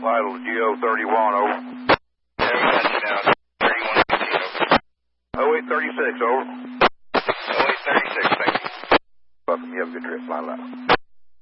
Vital to GO31, over. Yeah, we got you down. 31, over. 0836, over. 0836, thank you. Welcome, you have a good trip. Fly loud.